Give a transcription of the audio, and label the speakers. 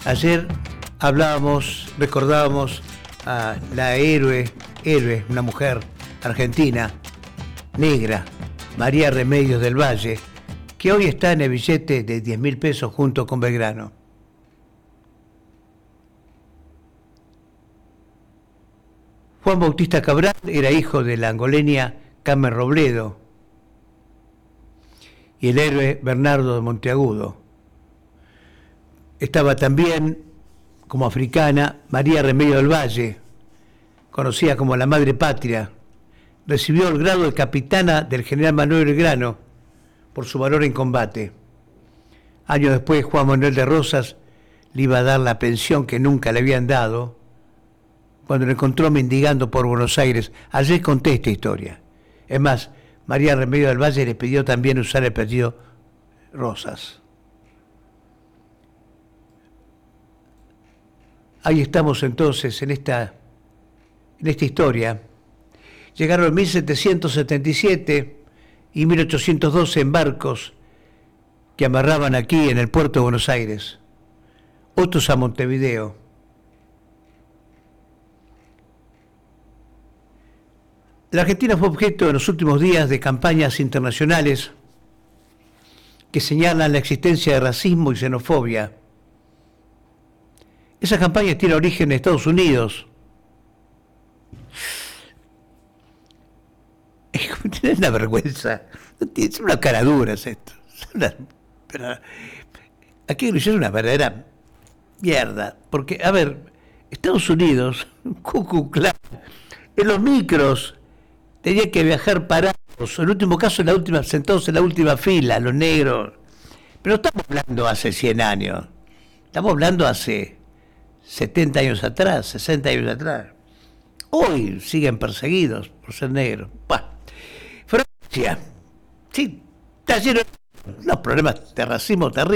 Speaker 1: Ayer recordábamos a la héroe, una mujer argentina, negra, María Remedios del Valle, que hoy está en el billete de 10.000 pesos junto con Belgrano. Juan Bautista Cabral era hijo de la angoleña Carmen Robledo y el héroe Bernardo de Monteagudo. Estaba también, como africana, María Remedios del Valle, conocida como la Madre Patria. Recibió el grado de capitana del general Manuel Belgrano por su valor en combate. Años después, Juan Manuel de Rosas le iba a dar la pensión que nunca le habían dado cuando lo encontró mendigando por Buenos Aires. Ayer conté esta historia. Es más, María Remedios del Valle le pidió también usar el apellido Rosas. Ahí estamos entonces en esta historia. Llegaron en 1777 y 1812 en barcos que amarraban aquí en el puerto de Buenos Aires, otros a Montevideo. La Argentina fue objeto en los últimos días de campañas internacionales que señalan la existencia de racismo y xenofobia. Esas campañas tienen origen en Estados Unidos. Es una vergüenza. Es una cara dura esto. Aquí es una verdadera mierda. Porque, a ver, Estados Unidos, Ku Klux Klan, en los micros tenía que viajar parados. En el último caso, sentados en la última fila, los negros. Pero no estamos hablando hace 100 años. Estamos hablando hace 70 años atrás, 60 años atrás. Hoy siguen perseguidos por ser negros. Francia, sí, está lleno de los problemas de racismo terribles.